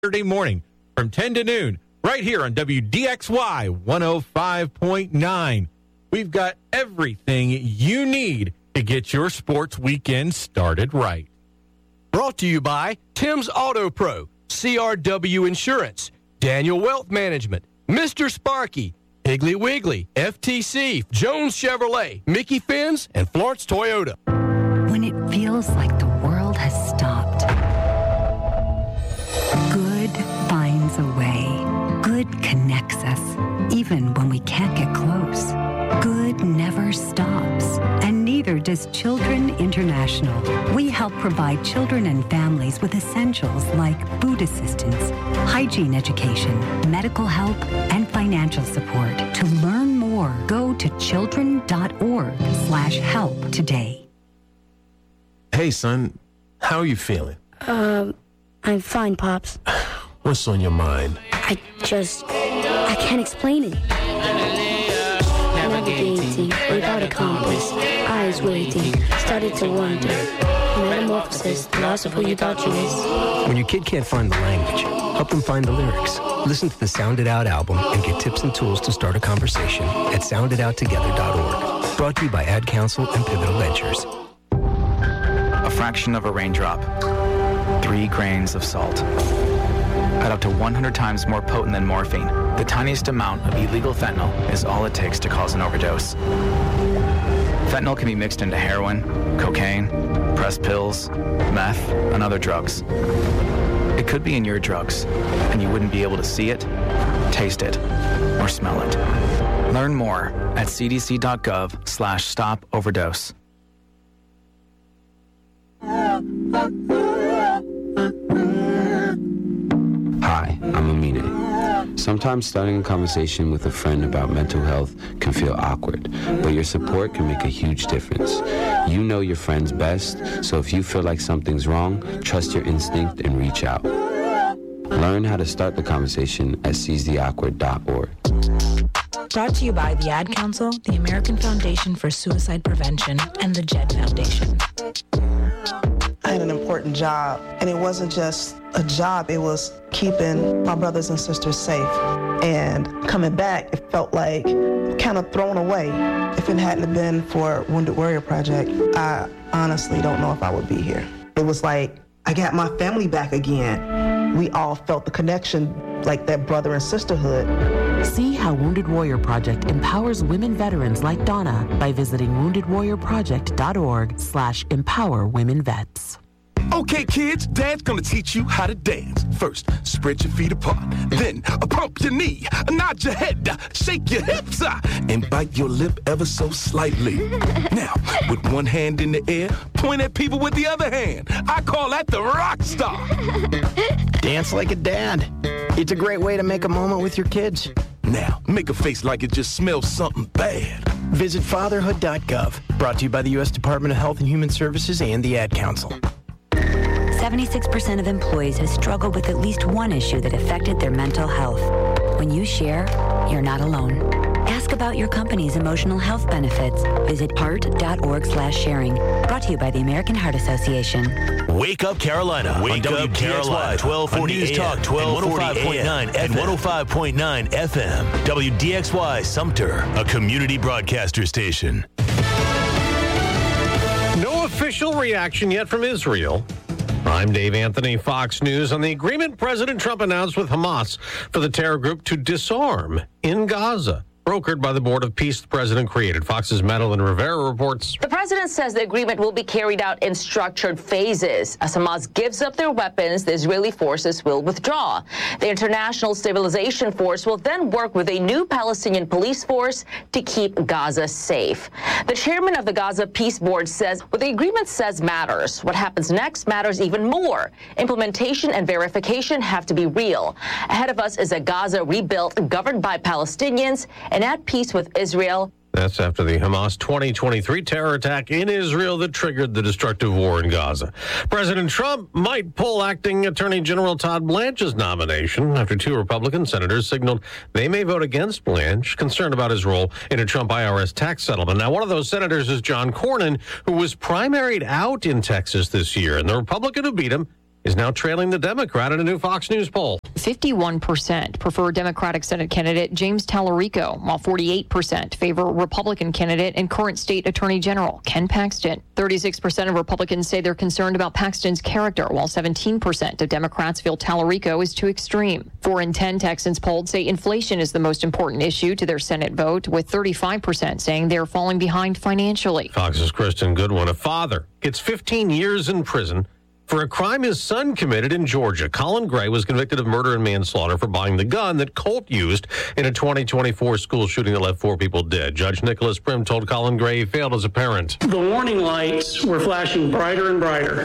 Saturday morning from 10 to noon right here on WDXY 105.9. We've got everything you need to get your sports weekend started right. Brought to you by Tim's Auto Pro, CRW Insurance, Daniel Wealth Management, Mr. Sparky, Piggly Wiggly, FTC, Jones Chevrolet, Mickey Fins, and Florence Toyota. When it feels like the world has stopped, good finds a way. Good connects us, even when we can't get close. Good never stops, and neither does Children International. We help provide children and families with essentials like food assistance, hygiene education, medical help, and financial support. To learn more, go to children.org/help today. Hey, son, how are you feeling? I'm fine, Pops. What's on your mind? I can't explain it. Navigating without a compass, eyes waiting, started to wonder. Metamorphosis, the loss of who you thought you was. When your kid can't find the language, help them find the lyrics. Listen to the Sound It Out album and get tips and tools to start a conversation at soundidouttogether.org. Brought to you by Ad Council and Pivotal Ventures. A fraction of a raindrop, 3 grains of salt. At up to 100 times more potent than morphine, the tiniest amount of illegal fentanyl is all it takes to cause an overdose. Fentanyl can be mixed into heroin, cocaine, pressed pills, meth, and other drugs. It could be in your drugs, and you wouldn't be able to see it, taste it, or smell it. Learn more at cdc.gov/stop overdose. Hi, I'm Amine. Sometimes starting a conversation with a friend about mental health can feel awkward, but your support can make a huge difference. You know your friends best, so if you feel like something's wrong, trust your instinct and reach out. Learn how to start the conversation at seizetheawkward.org. Brought to you by the Ad Council, the American Foundation for Suicide Prevention, and the JED Foundation. I had an important job, and it wasn't just a job, it was keeping my brothers and sisters safe. And coming back, it felt like kind of thrown away. If it hadn't been for Wounded Warrior Project, I honestly don't know if I would be here. It was like, I got my family back again. We all felt the connection, like that brother and sisterhood. See how Wounded Warrior Project empowers women veterans like Donna by visiting woundedwarriorproject.org/empowerwomenvets. Okay, kids, Dad's gonna teach you how to dance. First, spread your feet apart. Then, pump your knee, nod your head, shake your hips, and bite your lip ever so slightly. Now, with one hand in the air, point at people with the other hand. I call that the rock star. Dance like a dad. It's a great way to make a moment with your kids. Now, make a face like it just smells something bad. Visit fatherhood.gov. Brought to you by the U.S. Department of Health and Human Services and the Ad Council. 76% of employees have struggled with at least one issue that affected their mental health. When you share, you're not alone. Ask about your company's emotional health benefits. Visit heart.org/sharing. Brought to you by the American Heart Association. Wake Up Carolina. Wake Up Carolina. 1240 News Talk 1240 and 105.9 FM. WDXY Sumter, a community broadcaster station. No official reaction yet from Israel. I'm Dave Anthony, Fox News, on the agreement President Trump announced with Hamas for the terror group to disarm in Gaza. Brokered by the Board of Peace the president created. Fox's Madeline Rivera reports. The president says the agreement will be carried out in structured phases. As Hamas gives up their weapons, the Israeli forces will withdraw. The International Stabilization Force will then work with a new Palestinian police force to keep Gaza safe. The chairman of the Gaza Peace Board says what the agreement says matters. What happens next matters even more. Implementation and verification have to be real. Ahead of us is a Gaza rebuilt, governed by Palestinians, and at peace with Israel. That's after the Hamas 2023 terror attack in Israel that triggered the destructive war in Gaza. President Trump might pull acting Attorney General Todd Blanche's nomination after 2 Republican senators signaled they may vote against Blanche, concerned about his role in a Trump IRS tax settlement. Now, one of those senators is John Cornyn, who was primaried out in Texas this year, and the Republican who beat him is now trailing the Democrat in a new Fox News poll. 51% prefer Democratic Senate candidate James Tallarico, while 48% favor Republican candidate and current state attorney general Ken Paxton. 36% of Republicans say they're concerned about Paxton's character, while 17% of Democrats feel Tallarico is too extreme. 4 in 10 Texans polled say inflation is the most important issue to their Senate vote, with 35% saying they're falling behind financially. Fox's Kristen Goodwin, a father, gets 15 years in prison for a crime his son committed in Georgia. Colin Gray was convicted of murder and manslaughter for buying the gun that Colt used in a 2024 school shooting that left 4 people dead. Judge Nicholas Prim told Colin Gray he failed as a parent. The warning lights were flashing brighter and brighter.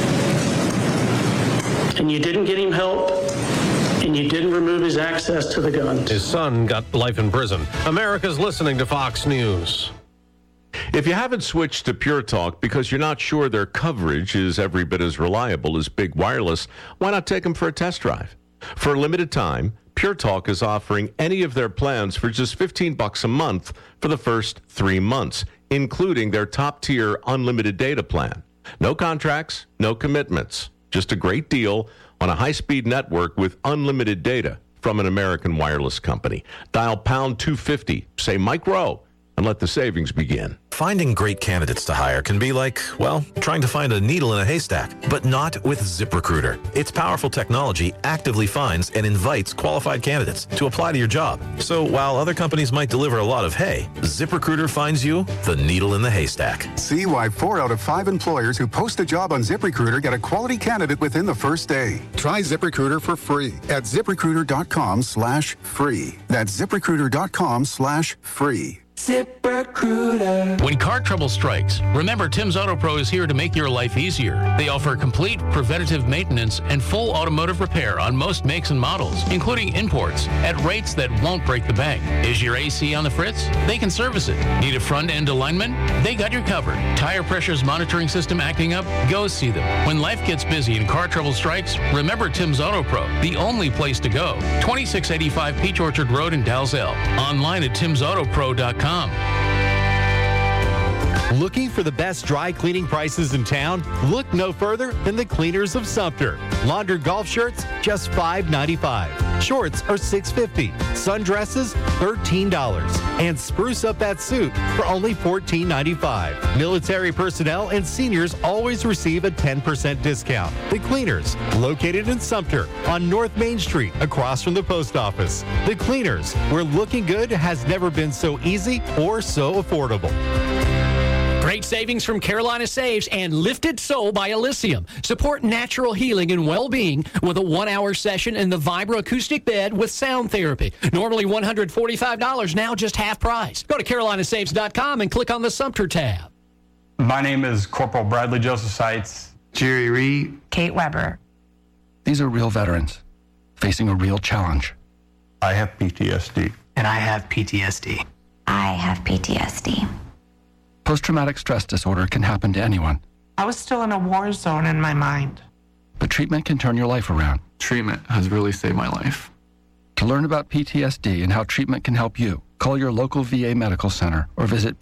And you didn't get him help, and you didn't remove his access to the guns. His son got life in prison. America's listening to Fox News. If you haven't switched to Pure Talk because you're not sure their coverage is every bit as reliable as Big Wireless, why not take them for a test drive? For a limited time, Pure Talk is offering any of their plans for just $15 a month for the first 3 months, including their top-tier unlimited data plan. No contracts, no commitments. Just a great deal on a high-speed network with unlimited data from an American wireless company. Dial pound 250, say Mike Rowe, and let the savings begin. Finding great candidates to hire can be like, well, trying to find a needle in a haystack, but not with ZipRecruiter. Its powerful technology actively finds and invites qualified candidates to apply to your job. So while other companies might deliver a lot of hay, ZipRecruiter finds you the needle in the haystack. See why 4 out of 5 employers who post a job on ZipRecruiter get a quality candidate within the first day. Try ZipRecruiter for free at ZipRecruiter.com/free. That's ZipRecruiter.com/free. ZipRecruiter. When car trouble strikes, remember Tim's Auto Pro is here to make your life easier. They offer complete preventative maintenance and full automotive repair on most makes and models, including imports, at rates that won't break the bank. Is your AC on the fritz? They can service it. Need a front-end alignment? They got your covered. Tire pressures monitoring system acting up? Go see them. When life gets busy and car trouble strikes, remember Tim's Auto Pro, the only place to go. 2685 Peach Orchard Road in Dalzell. Online at timsautopro.com. Looking for the best dry cleaning prices in town? Look no further than the Cleaners of Sumter. Laundered golf shirts, just $5.95. Shorts are $6.50. Sundresses, $13. And spruce up that suit for only $14.95. Military personnel and seniors always receive a 10% discount. The Cleaners, located in Sumter on North Main Street, across from the post office. The Cleaners, where looking good has never been so easy or so affordable. Great savings from Carolina Saves and Lifted Soul by Elysium. Support natural healing and well-being with a 1-hour session in the Vibra acoustic bed with sound therapy. Normally $145, now just half price. Go to carolinasaves.com and click on the Sumter tab. My name is Corporal Bradley Joseph Seitz. Jerry Reed. Kate Weber. These are real veterans facing a real challenge. I have PTSD. And I have PTSD. I have PTSD. Post-traumatic stress disorder can happen to anyone. I was still in a war zone in my mind. But treatment can turn your life around. Treatment has really saved my life. To learn about PTSD and how treatment can help you, call your local VA medical center or visit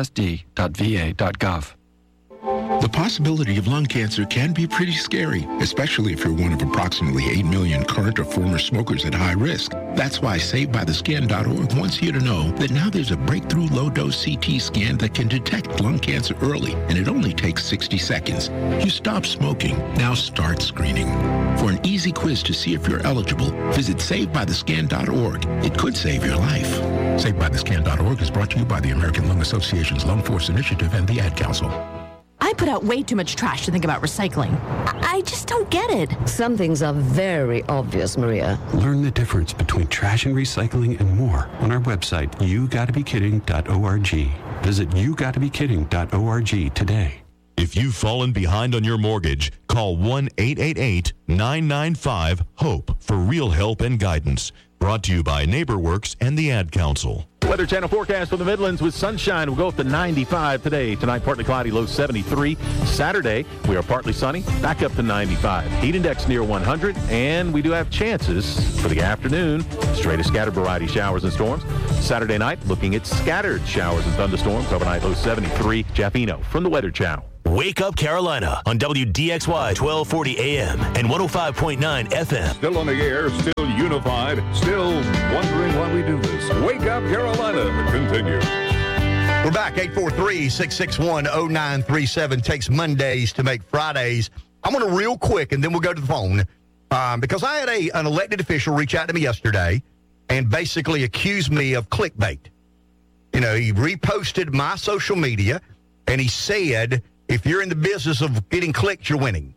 ptsd.va.gov. The possibility of lung cancer can be pretty scary, especially if you're one of approximately 8 million current or former smokers at high risk. That's why SaveByTheScan.org wants you to know that now there's a breakthrough low-dose CT scan that can detect lung cancer early, and it only takes 60 seconds. You stop smoking, now start screening. For an easy quiz to see if you're eligible, visit SaveByTheScan.org. It could save your life. SaveByTheScan.org is brought to you by the American Lung Association's Lung Force Initiative and the Ad Council. I put out way too much trash to think about recycling. I just don't get it. Some things are very obvious, Maria. Learn the difference between trash and recycling and more on our website, YouGottaBeKidding.org. Visit YouGottaBeKidding.org today. If you've fallen behind on your mortgage, call 1-888-995-HOPE for real help and guidance. Brought to you by NeighborWorks and the Ad Council. Weather Channel forecast for the Midlands with sunshine. We'll go up to 95 today. Tonight, partly cloudy, low 73. Saturday, we are partly sunny, back up to 95. Heat index near 100, and we do have chances for the afternoon. Straight to scattered variety showers and storms. Saturday night, looking at scattered showers and thunderstorms. Overnight, low 73. Jeff Eno from the Weather Channel. Wake Up Carolina on WDXY 1240 AM and 105.9 FM. Still on the air, still unified, still wondering why we do this. Wake Up Carolina continues. We're back, 843-661-0937. Takes Mondays to make Fridays. I'm going to real quick, and then we'll go to the phone, because I had an elected official reach out to me yesterday and basically accused me of clickbait. You know, he reposted my social media, and he said, if you're in the business of getting clicks, you're winning.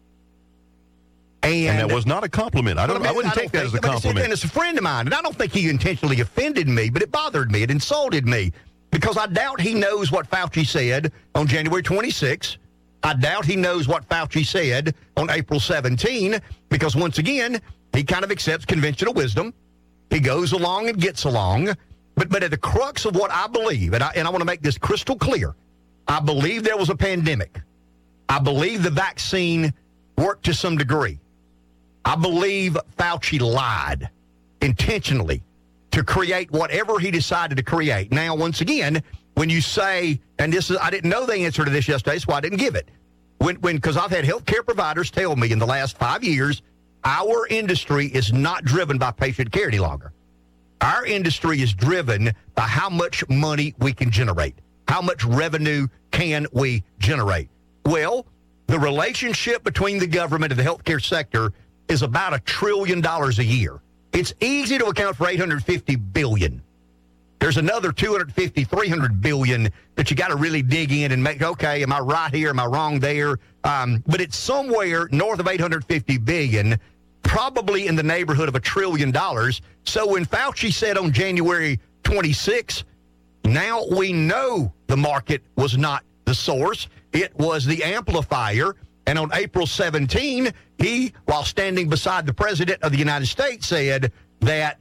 And that was not a compliment. I wouldn't take that as a compliment. And it's a friend of mine, and I don't think he intentionally offended me, but it bothered me. It insulted me, because I doubt he knows what Fauci said on January 26th. I doubt he knows what Fauci said on April 17, because once again, he kind of accepts conventional wisdom. He goes along and gets along. But at the crux of what I believe, and I want to make this crystal clear, I believe there was a pandemic. I believe the vaccine worked to some degree. I believe Fauci lied intentionally to create whatever he decided to create. Now, once again, when you say, and this is, I didn't know the answer to this yesterday, so I didn't give it. Because I've had healthcare providers tell me in the last 5 years, our industry is not driven by patient care any longer. Our industry is driven by how much money we can generate. How much revenue can we generate? Well, the relationship between the government and the healthcare sector is about $1 trillion a year. It's easy to account for $850 billion. There's another $250, $300 billion that you got to really dig in and make, okay, am I right here? Am I wrong there? But it's somewhere north of $850 billion, probably in the neighborhood of $1 trillion. So when Fauci said on January 26th, now we know the market was not the source. It was the amplifier. And on April 17, he, while standing beside the President of the United States, said that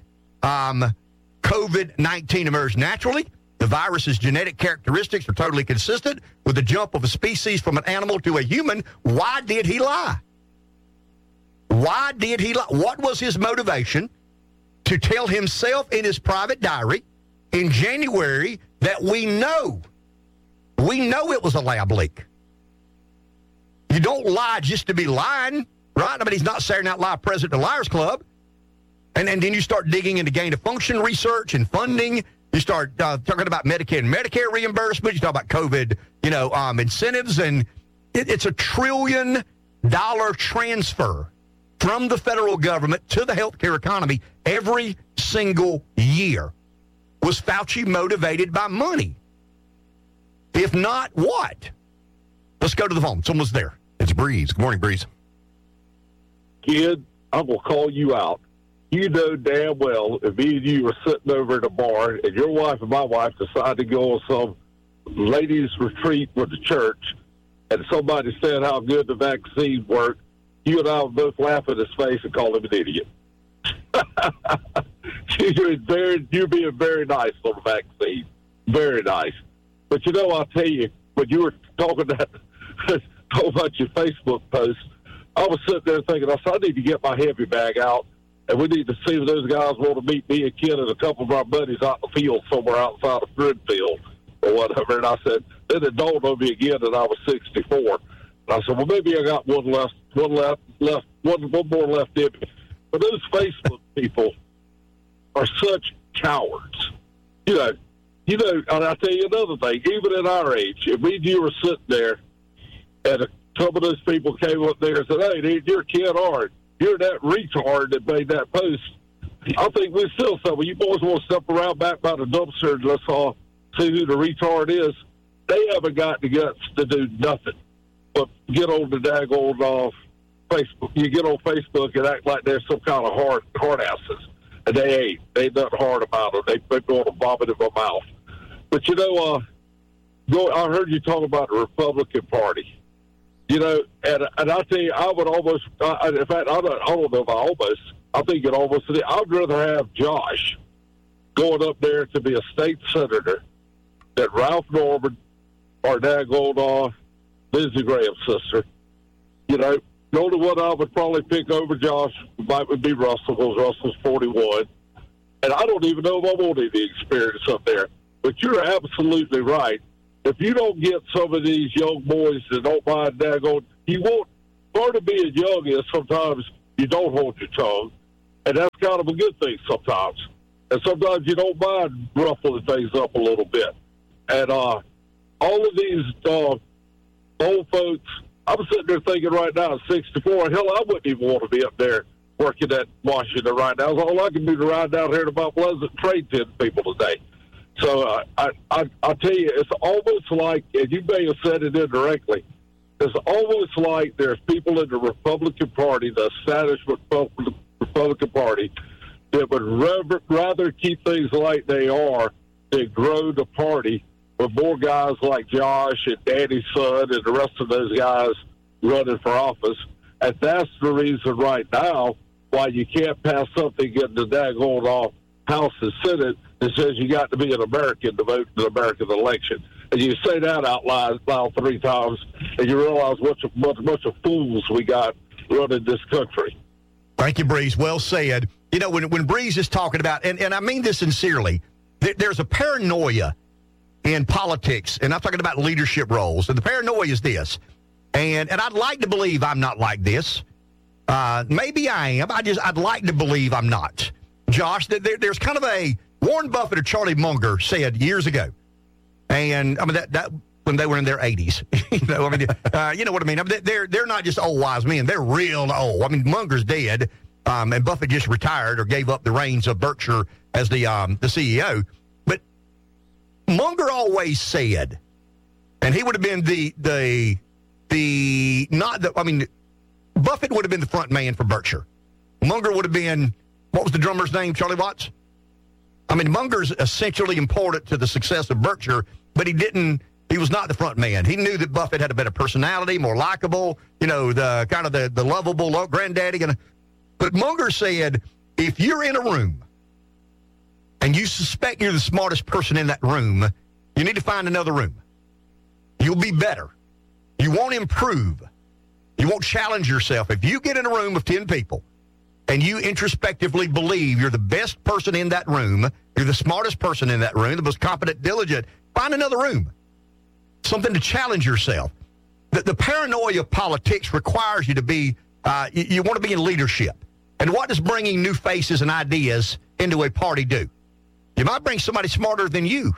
COVID-19 emerged naturally. The virus's genetic characteristics are totally consistent with the jump of a species from an animal to a human. Why did he lie? Why did he lie? What was his motivation to tell himself in his private diary in January that we know it was a lab leak? You don't lie just to be lying, right? I mean, he's not Saturday Night Live president of the Liars Club. And then you start digging into gain-of-function research and funding. You start talking about Medicaid and Medicare reimbursement. You talk about COVID, incentives. And it's $1 trillion transfer from the federal government to the healthcare economy every single year. Was Fauci motivated by money? If not, what? Let's go to the phone. Someone's there. It's Breeze. Good morning, Breeze. Kid, I'm going to call you out. You know damn well if me and you were sitting over at a bar and your wife and my wife decide to go on some ladies' retreat with the church and somebody said how good the vaccine worked, you and I would both laugh in his face and call him an idiot. You're being very nice on the vaccine. Very nice. But I'll tell you, when you were talking about your Facebook post, I was sitting there thinking, I need to get my heavy bag out, and we need to see if those guys want to meet me and Ken and a couple of our buddies out in the field somewhere outside of Gridfield or whatever. And I said, then it dawned on me again that I was 64. And I said, well, maybe I got one more left in me. But those Facebook people are such cowards. And I'll tell you another thing. Even at our age, if me and you were sitting there and some of those people came up there and said, hey, dude, you're Ken Ard. You're that retard that made that post. I think we still say, well, you boys want to step around back by the dumpster and let's all see who the retard is. They haven't got the guts to do nothing but get on the daggone Facebook. You get on Facebook and act like they're some kind of hard asses. And they ain't. They ain't nothing hard about it. They're going to vomit in my mouth. But, I heard you talk about the Republican Party. And I tell you, I would almost, in fact, I don't know if I think it almost, I'd rather have Josh going up there to be a state senator that Ralph Norman or daggone Lindsey Graham's sister. You know, the only one I would probably pick over Josh would be Russell, because Russell's 41. And I don't even know if I want any experience up there. But you're absolutely right. If you don't get some of these young boys that don't mind daggone, you won't. Part of being young is sometimes you don't hold your tongue, and that's kind of a good thing sometimes. And sometimes you don't mind ruffling things up a little bit. And all of these old folks, I'm sitting there thinking right now at 64, hell, I wouldn't even want to be up there working at Washington right now. All I can do to ride down here to Mount Pleasant and trade 10 people today. So I'll tell you, it's almost like, and you may have said it indirectly, it's almost like there's people in the Republican Party, the establishment Republican Party, that would rather keep things like they are than grow the party with more guys like Josh and Danny's son and the rest of those guys running for office. And that's the reason right now why you can't pass something in the daggone House and Senate that says you got to be an American to vote in an American election. And you say that out loud 3 times, and you realize what a bunch of fools we got running this country. Thank you, Breeze. Well said. You know, when Breeze is talking about, and I mean this sincerely, there's a paranoia in politics, and I'm talking about leadership roles, and the paranoia is this. And I'd like to believe I'm not like this. Maybe I am. I'd like to believe I'm not. Josh, there's kind of a Warren Buffett or Charlie Munger said years ago, and I mean that when they were in their 80s, you know what I mean. They're not just old wise men; they're real old. I mean, Munger's dead, and Buffett just retired or gave up the reins of Berkshire as the CEO. But Munger always said, and he would have been Buffett would have been the front man for Berkshire. Munger would have been, what was the drummer's name, Charlie Watts? I mean, Munger's essentially important to the success of Berkshire, but he was not the front man. He knew that Buffett had a better personality, more likable, you know, the kind of the lovable granddaddy. But Munger said, if you're in a room and you suspect you're the smartest person in that room, you need to find another room. You'll be better. You won't improve. You won't challenge yourself. If you get in a room of 10 people and you introspectively believe you're the best person in that room, you're the smartest person in that room, the most competent, diligent, find another room. Something to challenge yourself. The paranoia of politics requires you to be, you want to be in leadership. And what does bringing new faces and ideas into a party do? You might bring somebody smarter than you.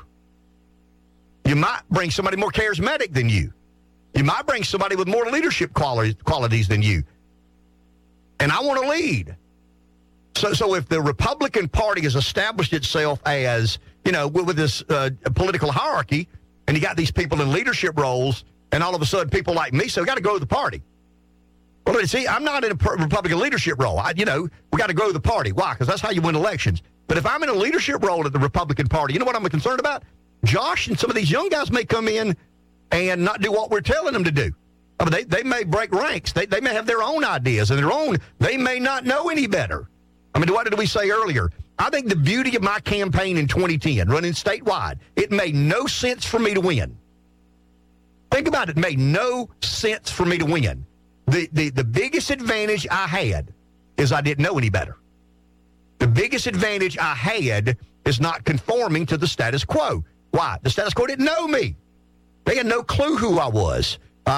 You might bring somebody more charismatic than you. You might bring somebody with more leadership qualities than you. And I want to lead. So if the Republican Party has established itself as, you know, with this political hierarchy, and you got these people in leadership roles, and all of a sudden people like me, so we got to grow the party. Well, see, I'm not in a Republican leadership role. We got to grow the party. Why? Because that's how you win elections. But if I'm in a leadership role at the Republican Party, you know what I'm concerned about? Josh and some of these young guys may come in and not do what we're telling them to do. I mean, they may break ranks. They may have their own ideas and they may not know any better. I mean, what did we say earlier? I think the beauty of my campaign in 2010, running statewide, it made no sense for me to win. Think about it. It made no sense for me to win. The biggest advantage I had is I didn't know any better. The biggest advantage I had is not conforming to the status quo. Why? The status quo didn't know me. They had no clue who I was.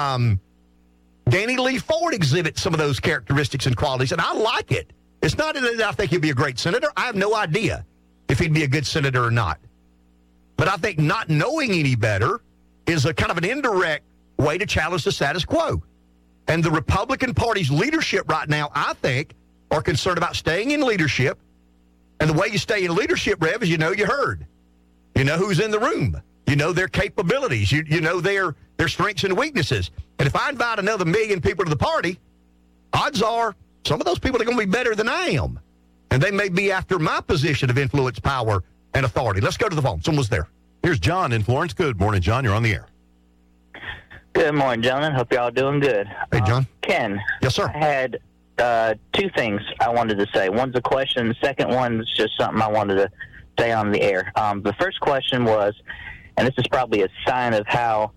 Danny Lee Ford exhibits some of those characteristics and qualities, and I like it. It's not that I think he'd be a great senator. I have no idea if he'd be a good senator or not. But I think not knowing any better is a kind of an indirect way to challenge the status quo. And the Republican Party's leadership right now, I think, are concerned about staying in leadership. And the way you stay in leadership, Rev, is you know you heard. You know who's in the room. You know their capabilities. You know their strengths and weaknesses. And if I invite another 1 million people to the party, odds are some of those people are going to be better than I am. And they may be after my position of influence, power, and authority. Let's go to the phone. Someone's there. Here's John in Florence. Good morning, John. You're on the air. Good morning, gentlemen. Hope you're all doing good. Hey, John. Ken. Yes, sir. I had 2 things I wanted to say. One's a question. The second one's just something I wanted to stay on the air. The first question was, and this is probably a sign of how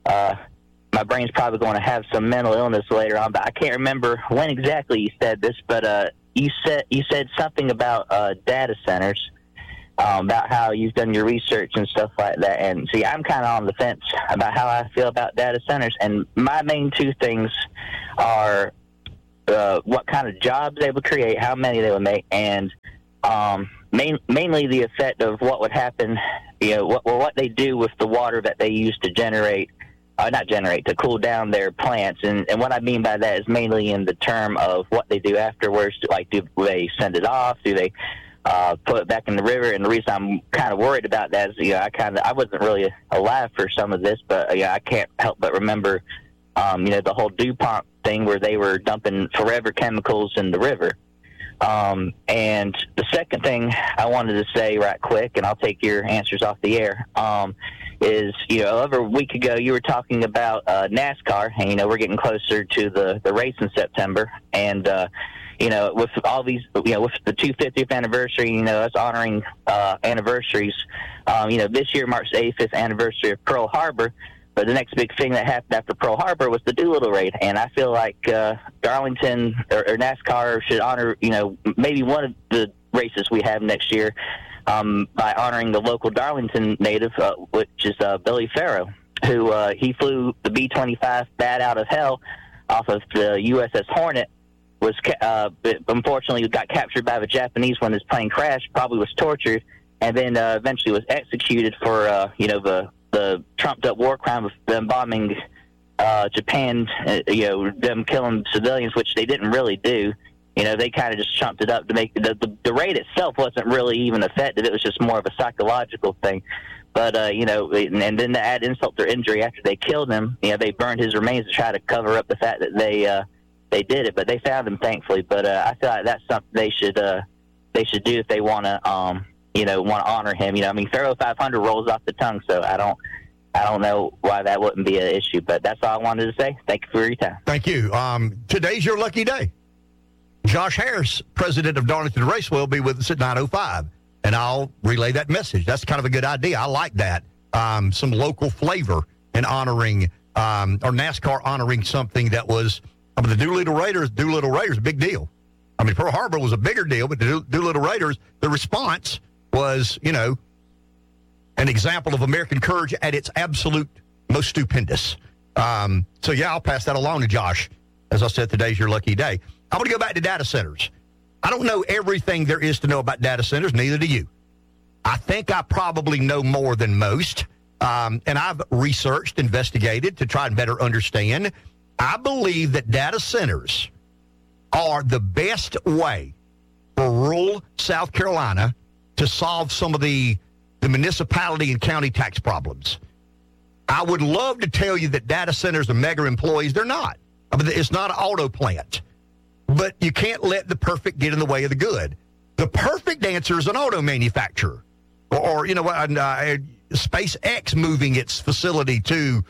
my brain's probably going to have some mental illness later on, but I can't remember when exactly you said this, but you said something about data centers, about how you've done your research and stuff like that. And see, I'm kind of on the fence about how I feel about data centers, and my main two things are what kind of jobs they would create, how many they would make, and mainly the effect of what would happen, what they do with the water that they use to to cool down their plants. And what I mean by that is mainly in the term of what they do afterwards. Like, do they send it off? Do they put it back in the river? And the reason I'm kind of worried about that is, I wasn't really alive for some of this, but I can't help but remember, the whole DuPont thing where they were dumping forever chemicals in the river. And the second thing I wanted to say right quick, and I'll take your answers off the air, is, over a week ago you were talking about NASCAR, and, we're getting closer to the race in September. And, with all these, with the 250th anniversary, us honoring anniversaries, this year marks the 85th anniversary of Pearl Harbor. But the next big thing that happened after Pearl Harbor was the Doolittle raid, and I feel like Darlington or NASCAR should honor, maybe one of the races we have next year by honoring the local Darlington native, which is Billy Farrow, who he flew the B-25 bat out of hell off of the USS Hornet. Unfortunately got captured by the Japanese when his plane crashed, probably was tortured, and then eventually was executed for the trumped-up war crime of them bombing Japan, them killing civilians, which they didn't really do. They kind of just trumped it up to make the raid itself wasn't really even effective. It was just more of a psychological thing. But, and then to add insult to injury, after they killed him, they burned his remains to try to cover up the fact that they did it. But they found him, thankfully. But I feel like that's something they should do if they want to want to honor him. Pharaoh 500 rolls off the tongue, so I don't know why that wouldn't be an issue. But that's all I wanted to say. Thank you for your time. Thank you. Today's your lucky day. Josh Harris, president of Darlington Raceway, will be with us at 9:05, and I'll relay that message. That's kind of a good idea. I like that. Some local flavor in honoring, or NASCAR honoring something that was, the Doolittle Raiders, big deal. Pearl Harbor was a bigger deal, but the Doolittle Raiders, the response was, an example of American courage at its absolute most stupendous. I'll pass that along to Josh. As I said, today's your lucky day. I'm going to go back to data centers. I don't know everything there is to know about data centers, neither do you. I think I probably know more than most, and I've researched, investigated to try and better understand. I believe that data centers are the best way for rural South Carolina to solve some of the municipality and county tax problems. I would love to tell you that data centers are mega employees. They're not. It's not an auto plant. But you can't let the perfect get in the way of the good. The perfect answer is an auto manufacturer. Or SpaceX moving its facility to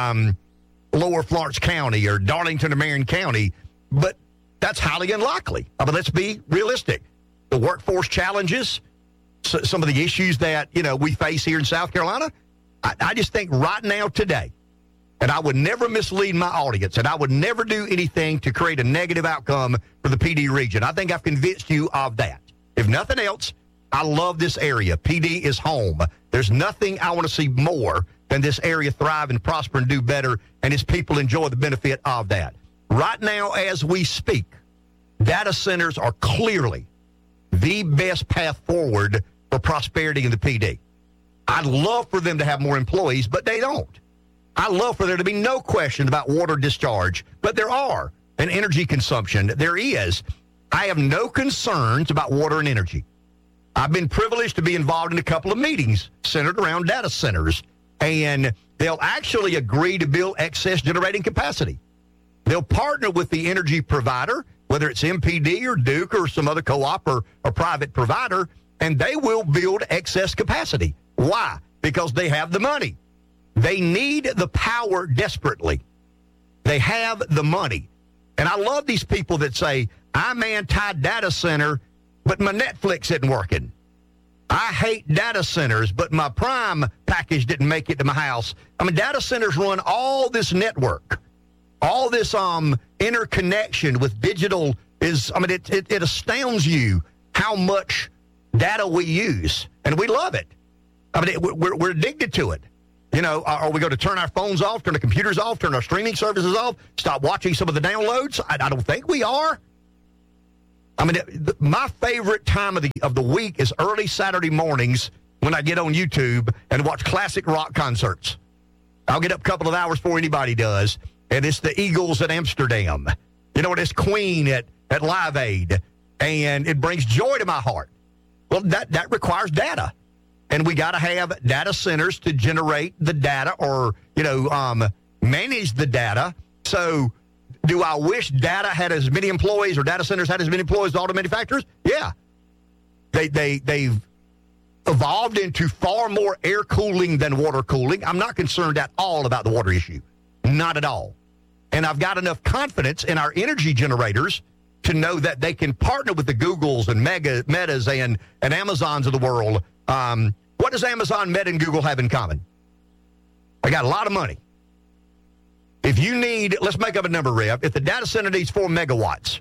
Lower Florence County or Darlington or Marion County. But that's highly unlikely. Let's be realistic. The workforce challenges, some of the issues that, we face here in South Carolina, I just think right now, today, and I would never mislead my audience, and I would never do anything to create a negative outcome for the PD region. I think I've convinced you of that. If nothing else, I love this area. PD is home. There's nothing I want to see more than this area thrive and prosper and do better, and its people enjoy the benefit of that. Right now, as we speak, data centers are clearly the best path forward for prosperity in the PD. I'd love for them to have more employees, but they don't. I love for there to be no question about water discharge, but there are. And energy consumption, there is. I have no concerns about water and energy. I've been privileged to be involved in a couple of meetings centered around data centers, and they'll actually agree to build excess generating capacity. They'll partner with the energy provider, whether it's MPD or Duke or some other co-op or private provider, and they will build excess capacity. Why? Because they have the money. They need the power desperately. They have the money. And I love these people that say, I'm anti-data center, but my Netflix isn't working. I hate data centers, but my Prime package didn't make it to my house. I mean, data centers run all this network, all this interconnection with digital is, I mean, it astounds you how much data we use, and we love it. I mean, we're addicted to it. You know, are we going to turn our phones off, turn the computers off, turn our streaming services off, stop watching some of the downloads? I don't think we are. I mean, my favorite time of the week is early Saturday mornings when I get on YouTube and watch classic rock concerts. I'll get up a couple of hours before anybody does, and it's the Eagles at Amsterdam. You know, it's Queen at Live Aid, and it brings joy to my heart. Well, that requires data, and we got to have data centers to generate the data or, you know, manage the data. So do I wish data had as many employees or data centers had as many employees as auto manufacturers? Yeah. They've evolved into far more air cooling than water cooling. I'm not concerned at all about the water issue. Not at all. And I've got enough confidence in our energy generators to know that they can partner with the Googles and Metas and Amazons of the world. What does Amazon, Meta, and Google have in common? They got a lot of money. If you need, let's make up a number, Rev. If the data center needs 4 megawatts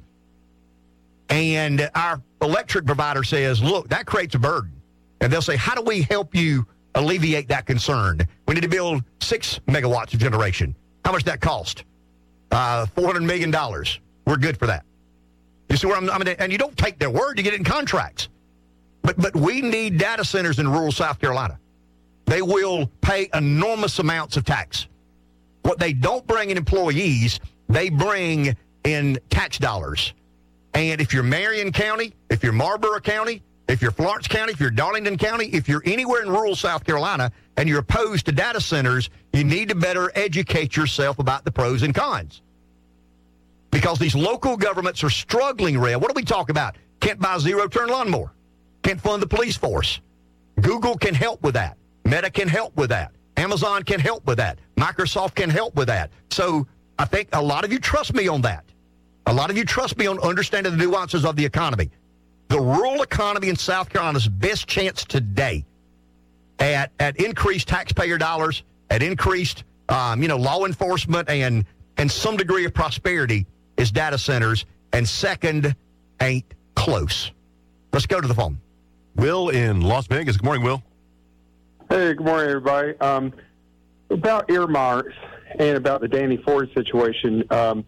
and our electric provider says, look, that creates a burden. And they'll say, how do we help you alleviate that concern? We need to build 6 megawatts of generation. How much does that cost? $400 million. We're good for that. You see where I mean, and you don't take their word, you get it in contracts. But we need data centers in rural South Carolina. They will pay enormous amounts of tax. What they don't bring in employees, they bring in tax dollars. And if you're Marion County, if you're Marlborough County, if you're Florence County, if you're Darlington County, if you're anywhere in rural South Carolina and you're opposed to data centers, you need to better educate yourself about the pros and cons. Because these local governments are struggling, Red. What do we talk about? Can't buy a zero-turn lawnmower. Can't fund the police force. Google can help with that. Meta can help with that. Amazon can help with that. Microsoft can help with that. So I think a lot of you trust me on that. A lot of you trust me on understanding the nuances of the economy. The rural economy in South Carolina's best chance today at increased taxpayer dollars, at increased law enforcement and some degree of prosperity is data centers, and second ain't close. Let's go to the phone. Will in Las Vegas. Good morning, Will. Hey, good morning, everybody. About earmarks and about the Danny Ford situation,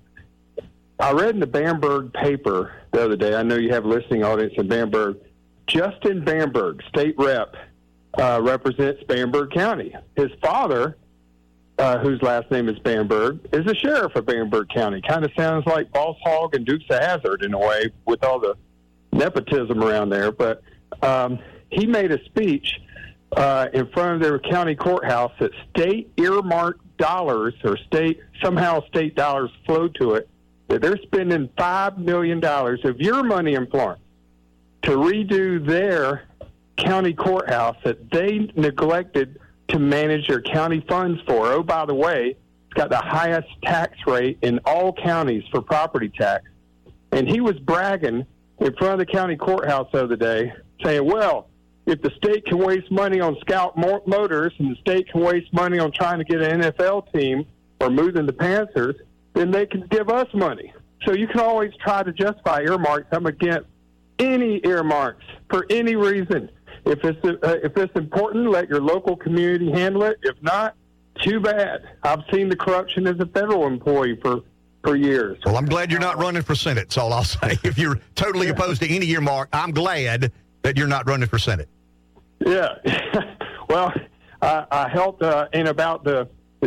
I read in the Bamberg paper the other day, I know you have a listening audience in Bamberg, Justin Bamberg, state rep, represents Bamberg County. His father, whose last name is Bamberg, is the sheriff of Bamberg County. Kind of sounds like Boss Hogg and Dukes of Hazzard in a way with all the nepotism around there. But he made a speech in front of their county courthouse that state earmarked dollars or state dollars flow to it, that they're spending $5 million of your money in Florence to redo their county courthouse that they neglected to manage their county funds for. Oh, by the way, it's got the highest tax rate in all counties for property tax. And he was bragging in front of the county courthouse the other day, saying, well, if the state can waste money on Scout Motors and the state can waste money on trying to get an NFL team or moving the Panthers, then they can give us money. So you can always try to justify earmarks. I'm against any earmarks for any reason. If it's important, let your local community handle it. If not, too bad. I've seen the corruption as a federal employee for years. Well, I'm glad you're not running for Senate, that's all I'll say. If you're totally opposed to any earmark, I'm glad that you're not running for Senate. Yeah. Well, I helped in about the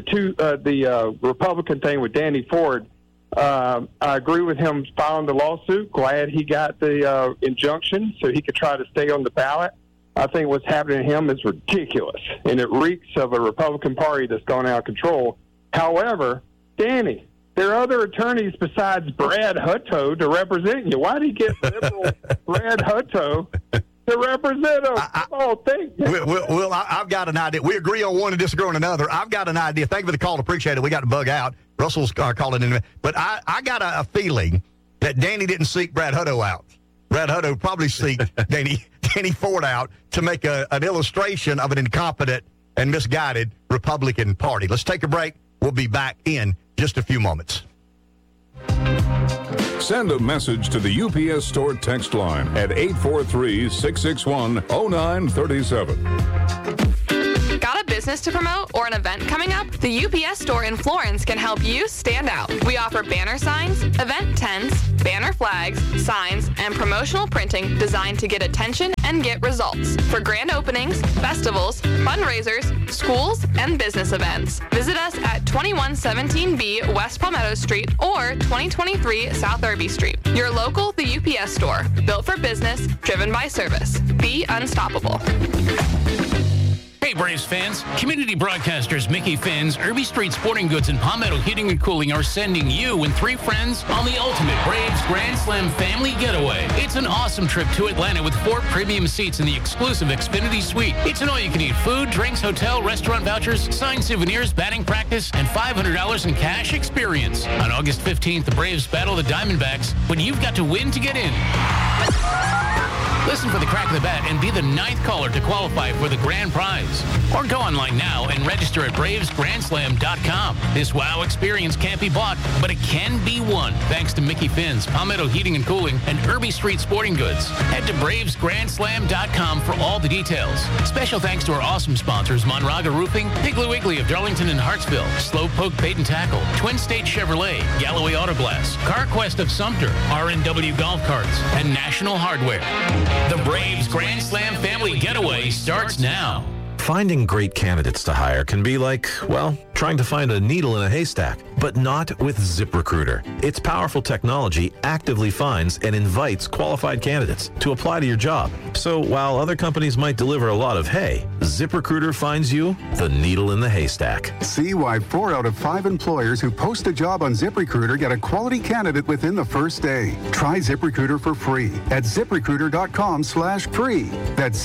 Republican thing with Danny Ford. I agree with him filing the lawsuit. Glad he got the injunction so he could try to stay on the ballot. I think what's happening to him is ridiculous, and it reeks of a Republican Party that's gone out of control. However, Danny, there are other attorneys besides Brad Hutto to represent you. Why did he get liberal Brad Hutto to represent him? Well, I've got an idea. We agree on one and disagree on another. I've got an idea. Thank you for the call. Appreciate it. We got to bug out. Russell's calling in. But I got a feeling that Danny didn't seek Brad Hutto out. Brad Hutto probably seeked Danny Kenny Ford out to make an illustration of an incompetent and misguided Republican Party. Let's take a break. We'll be back in just a few moments. Send a message to the UPS Store text line at 843-661-0937. Got a business to promote or an event coming up? The UPS Store in Florence can help you stand out. We offer banner signs, event tents, banner flags, signs, and promotional printing designed to get attention and get results for grand openings, festivals, fundraisers, schools, and business events. Visit us at 2117B West Palmetto Street or 2023 South Irby Street. Your local, the UPS Store. Built for business, driven by service. Be unstoppable. Hey, Braves fans. Community broadcasters Mickey Finn's, Irby Street Sporting Goods, and Palmetto Heating and Cooling are sending you and 3 friends on the ultimate Braves Grand Slam family getaway. It's an awesome trip to Atlanta with 4 premium seats in the exclusive Xfinity Suite. It's an all-you-can-eat food, drinks, hotel, restaurant vouchers, signed souvenirs, batting practice, and $500 in cash experience. On August 15th, the Braves battle the Diamondbacks, but you've got to win to get in. Listen for the crack of the bat and be the 9th caller to qualify for the grand prize. Or go online now and register at BravesGrandSlam.com. This wow experience can't be bought, but it can be won. Thanks to Mickey Finn's, Palmetto Heating and Cooling, and Irby Street Sporting Goods. Head to BravesGrandSlam.com for all the details. Special thanks to our awesome sponsors, Monraga Roofing, Piggly Wiggly of Darlington and Hartsville, Slowpoke Bait and Tackle, Twin State Chevrolet, Galloway Auto Glass, CarQuest of Sumter, RNW Golf Carts, and National Hardware. The Braves Grand Slam family getaway starts now. Finding great candidates to hire can be like, well, trying to find a needle in a haystack, but not with ZipRecruiter. Its powerful technology actively finds and invites qualified candidates to apply to your job. So while other companies might deliver a lot of hay, ZipRecruiter finds you the needle in the haystack. See why 4 out of 5 employers who post a job on ZipRecruiter get a quality candidate within the first day. Try ZipRecruiter for free at ZipRecruiter.com/free. That's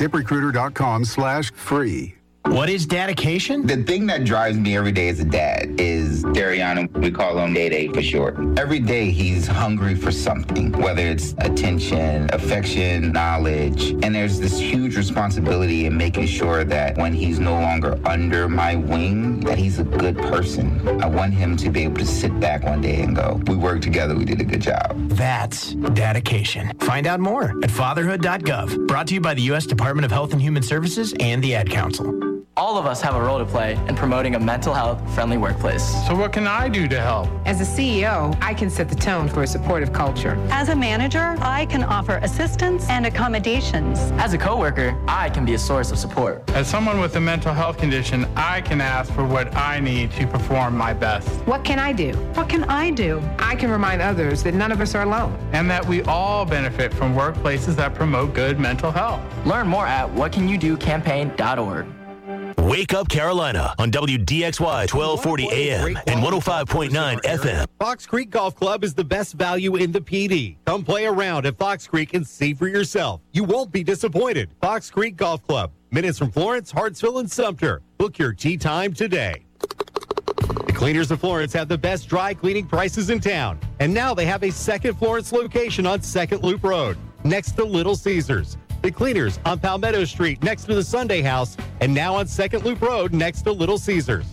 ZipRecruiter.com/free. What is dedication? The thing that drives me every day as a dad is Dariana. We call him Day for short. Every day he's hungry for something, whether it's attention, affection, knowledge. And there's this huge responsibility in making sure that when he's no longer under my wing, that he's a good person. I want him to be able to sit back one day and go, we worked together, we did a good job. That's dedication. Find out more at fatherhood.gov. Brought to you by the U.S. Department of Health and Human Services and the Ad Council. All of us have a role to play in promoting a mental health-friendly workplace. So what can I do to help? As a CEO, I can set the tone for a supportive culture. As a manager, I can offer assistance and accommodations. As a coworker, I can be a source of support. As someone with a mental health condition, I can ask for what I need to perform my best. What can I do? What can I do? I can remind others that none of us are alone. And that we all benefit from workplaces that promote good mental health. Learn more at whatcanyoudocampaign.org. Wake Up Carolina on WDXY 1240 AM and 105.9 FM. Fox Creek Golf Club is the best value in the PD. Come play around at Fox Creek and see for yourself. You won't be disappointed. Fox Creek Golf Club. Minutes from Florence, Hartsville, and Sumter. Book your tee time today. The Cleaners of Florence have the best dry cleaning prices in town. And now they have a second Florence location on 2nd Loop Road, next to Little Caesars. The Cleaners on Palmetto Street next to the Sunday House, and now on 2nd Loop Road next to Little Caesars.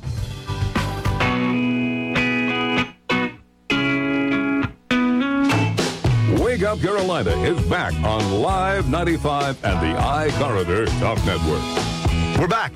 Wake Up Carolina is back on Live 95 and the iCorridor Talk Network. We're back.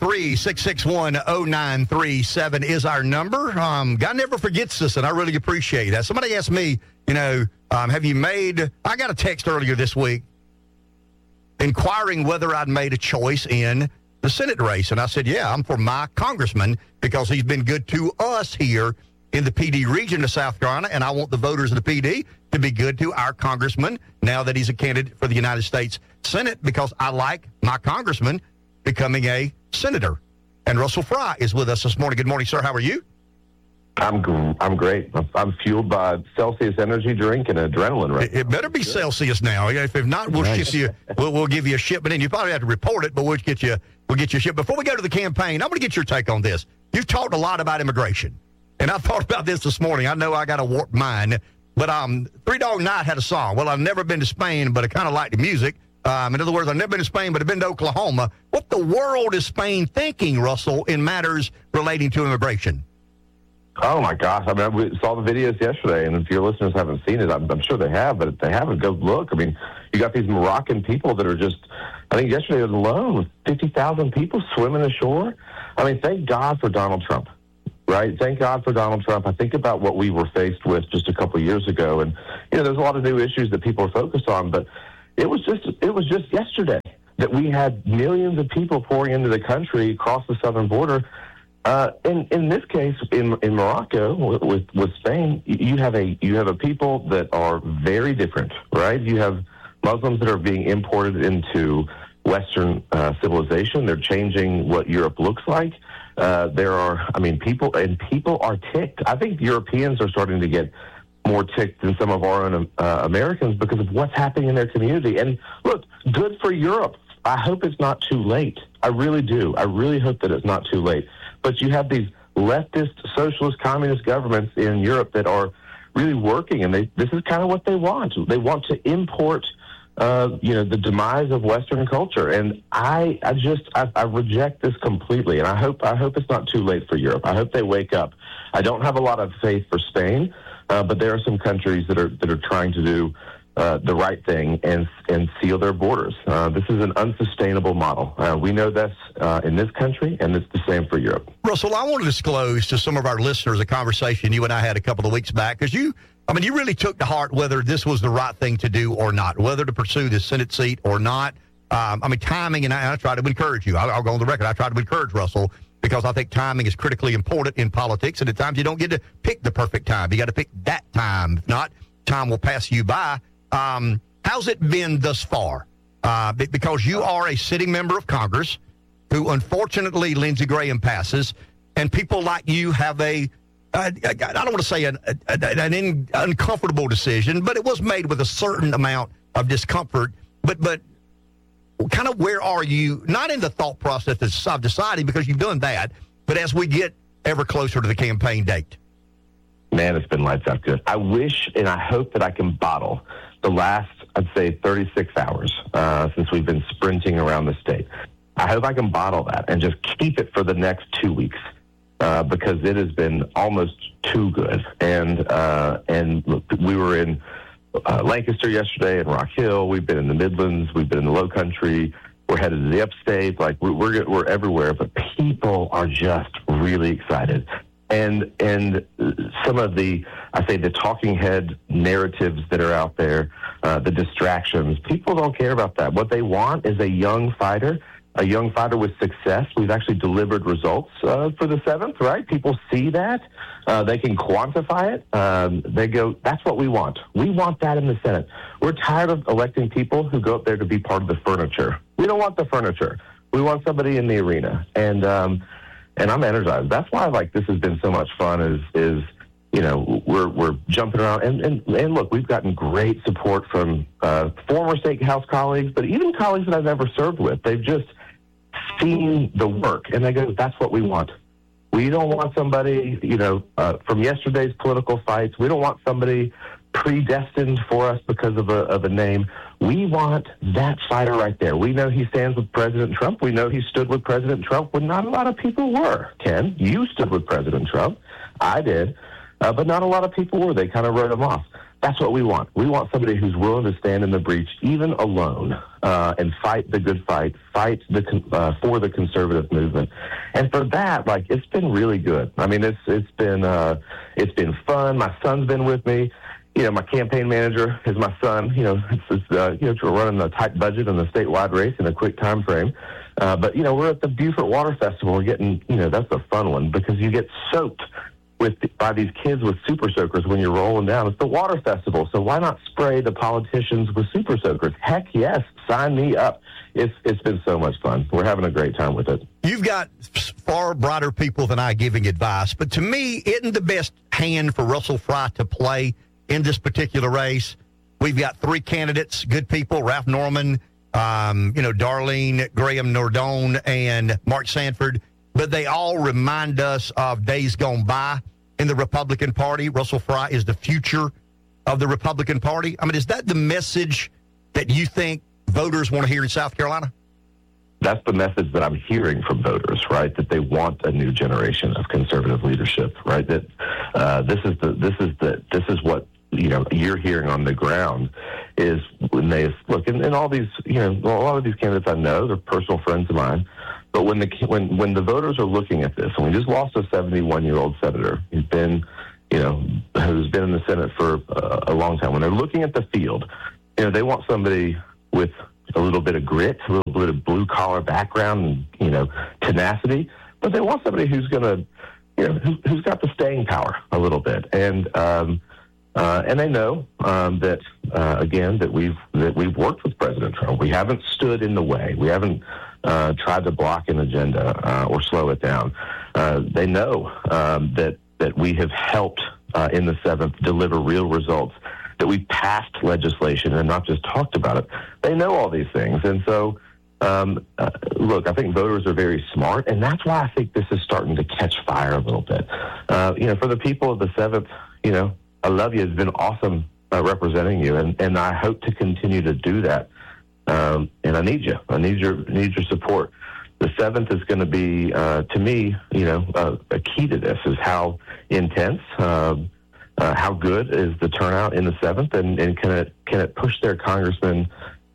843-661-0937 is our number. God never forgets us, and I really appreciate that. Somebody asked me, have you made... I got a text earlier this week inquiring whether I'd made a choice in the Senate race. And I said, yeah, I'm for my congressman because he's been good to us here in the PD region of South Carolina, and I want the voters of the PD to be good to our congressman now that he's a candidate for the United States Senate because I like my congressman becoming a senator. And Russell Fry is with us this morning. Good morning, sir. How are you? I'm great. I'm fueled by Celsius energy drink and adrenaline right now. It better be Celsius now. If not, we'll ship you. We'll give you a shipment, and you probably have to report it, but we'll get you a ship. Before we go to the campaign, I'm going to get your take on this. You've talked a lot about immigration, and I thought about this morning. I know I got a warped mind, but Three Dog Night had a song. Well, I've never been to Spain, but I kind of like the music. In other words, I've never been to Spain, but I've been to Oklahoma. What the world is Spain thinking, Russell, in matters relating to immigration? Oh, my gosh. I mean, we saw the videos yesterday, and if your listeners haven't seen it, I'm sure they have, but if they haven't, go look. I mean, you got these Moroccan people that are just, I think yesterday was alone with 50,000 people swimming ashore. I mean, thank God for Donald Trump, right? Thank God for Donald Trump. I think about what we were faced with just a couple of years ago, and, there's a lot of new issues that people are focused on, but it was just yesterday that we had millions of people pouring into the country across the southern border. In this case, in Morocco with Spain, you have a people that are very different, right? You have Muslims that are being imported into Western civilization. They're changing what Europe looks like. People are ticked. I think Europeans are starting to get more ticked than some of our own Americans because of what's happening in their community. And look, good for Europe. I hope it's not too late. I really do. I really hope that it's not too late. But you have these leftist, socialist, communist governments in Europe that are really working, and this is kind of what they want. They want to import, the demise of Western culture, and I reject this completely. And I hope it's not too late for Europe. I hope they wake up. I don't have a lot of faith for Spain, but there are some countries that are trying to do the right thing and seal their borders. This is an unsustainable model. We know this in this country, and it's the same for Europe. Russell, I want to disclose to some of our listeners a conversation you and I had a couple of weeks back, because you really took to heart whether this was the right thing to do or not, whether to pursue the Senate seat or not. Timing, and I try to encourage you. I'll go on the record. I try to encourage Russell, because I think timing is critically important in politics, and at times you don't get to pick the perfect time. You got to pick that time. If not, time will pass you by. How's it been thus far? Because you are a sitting member of Congress who, unfortunately, Lindsey Graham passes, and people like you have I don't want to say an uncomfortable decision, but it was made with a certain amount of discomfort. But kind of where are you, not in the thought process of deciding, because you've done that, but as we get ever closer to the campaign date? Man, it's been lights out good. I wish and I hope that I can bottle the last, I'd say, 36 hours since we've been sprinting around the state. I hope I can bottle that and just keep it for the next 2 weeks because it has been almost too good. And look, we were in Lancaster yesterday and Rock Hill. We've been in the Midlands. We've been in the Low Country. We're headed to the Upstate. Like we're everywhere, but people are just really excited. And some of the talking head narratives that are out there, the distractions, people don't care about that. What they want is a young fighter with success. We've actually delivered results for the 7th, right? People see that. They can quantify it. They go, that's what we want. We want that in the Senate. We're tired of electing people who go up there to be part of the furniture. We don't want the furniture. We want somebody in the arena. And I'm energized. That's why this has been so much fun is we're jumping around and look, we've gotten great support from former state house colleagues, but even colleagues that I've never served with. They've just seen the work and they go, that's what we want. We don't want somebody, from yesterday's political fights. We don't want somebody predestined for us because of a name. We want that fighter right there. We know he stands with President Trump. We know he stood with President Trump when not a lot of people were. Ken, you stood with President Trump. I did. But not a lot of people were. They kind of wrote him off. That's what we want. We want somebody who's willing to stand in the breach, even alone, and fight the good fight, for the conservative movement. And for that, it's been really good. I mean, it's been fun. My son's been with me. My campaign manager is my son. We're running a tight budget on the statewide race in a quick time frame. But we're at the Beaufort Water Festival. We're getting, that's a fun one because you get soaked by these kids with super soakers when you're rolling down. It's the water festival, so why not spray the politicians with super soakers? Heck yes, sign me up. It's been so much fun. We're having a great time with it. You've got far brighter people than I giving advice, but to me, isn't the best hand for Russell Fry to play in this particular race? We've got 3 candidates, good people, Ralph Norman, Darlene Graham Nardone, and Mark Sanford, but they all remind us of days gone by in the Republican Party. Russell Fry is the future of the Republican Party. I mean, is that the message that you think voters want to hear in South Carolina? That's the message that I'm hearing from voters, right? That they want a new generation of conservative leadership, right? That this is what you're hearing on the ground is when they look, and all these, a lot of these candidates I know, they're personal friends of mine. But when the voters are looking at this, and we just lost a 71-year-old senator who's been in the Senate for a long time. When they're looking at the field, they want somebody with a little bit of grit, a little bit of blue-collar background, and, tenacity. But they want somebody who's going to, who's got the staying power a little bit. And they know that we've worked with President Trump. We haven't stood in the way. We haven't tried to block an agenda or slow it down. They know that we have helped in the 7th deliver real results, that we passed legislation and not just talked about it. They know all these things. And so, look, I think voters are very smart, and that's why I think this is starting to catch fire a little bit. For the people of the 7th, I love you. It's been awesome representing you, and I hope to continue to do that. And I need you. I need your support. The 7th is going to be, to me, a key to this is how intense, how good is the turnout in the 7th, and can it push their congressman,